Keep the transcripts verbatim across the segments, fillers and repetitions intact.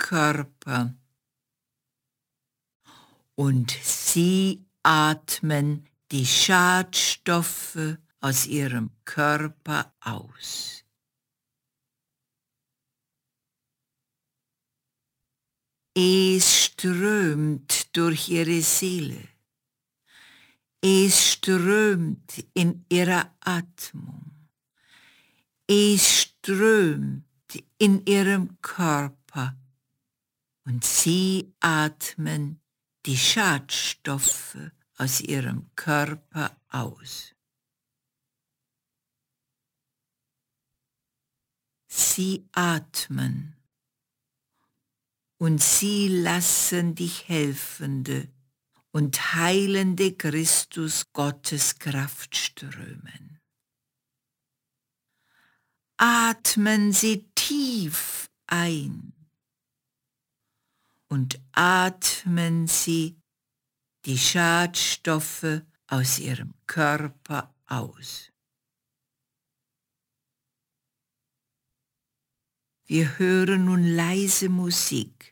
Körper und sie atmen die Schadstoffe aus ihrem Körper aus. Es strömt durch ihre Seele. Es strömt in ihrer Atmung. Es strömt in ihrem Körper und sie atmen die Schadstoffe aus ihrem Körper aus. Sie atmen und sie lassen die helfende und heilende Christus Gottes Kraft strömen. Atmen Sie tief ein und atmen Sie die Schadstoffe aus Ihrem Körper aus. Wir hören nun leise Musik.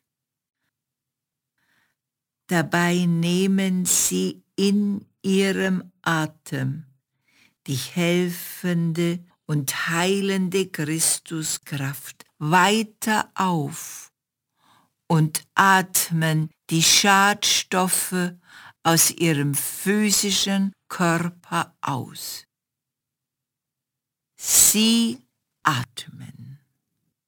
Dabei nehmen Sie in Ihrem Atem die helfende und heilende Christuskraft weiter auf und atmen die Schadstoffe aus Ihrem physischen Körper aus. Sie atmen.